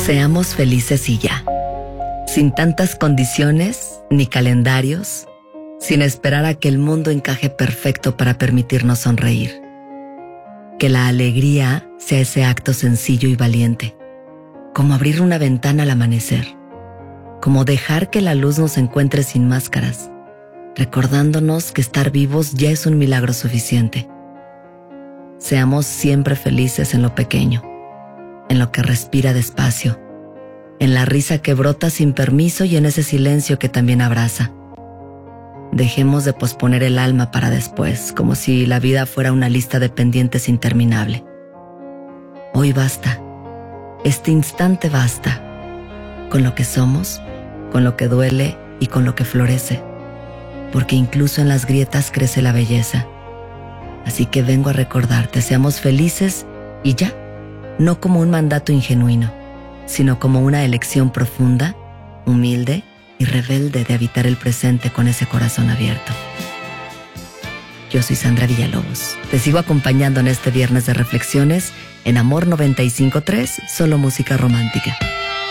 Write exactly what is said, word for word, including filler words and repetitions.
Seamos felices y ya, sin tantas condiciones ni calendarios, sin esperar a que el mundo encaje perfecto para permitirnos sonreír. Que la alegría sea ese acto sencillo y valiente, como abrir una ventana al amanecer, como dejar que la luz nos encuentre sin máscaras, recordándonos que estar vivos ya es un milagro suficiente. Seamos siempre felices en lo pequeño, en lo que respira despacio, en la risa que brota sin permiso y en ese silencio que también abraza. Dejemos de posponer el alma para después, como si la vida fuera una lista de pendientes interminable. Hoy basta, este instante basta, con lo que somos, con lo que duele y con lo que florece, porque incluso en las grietas crece la belleza. Así que vengo a recordarte, seamos felices y ya, no como un mandato ingenuino, sino como una elección profunda, humilde y rebelde de habitar el presente con ese corazón abierto. Yo soy Sandra Villalobos. Te sigo acompañando en este viernes de reflexiones en Amor noventa y cinco punto tres, solo música romántica.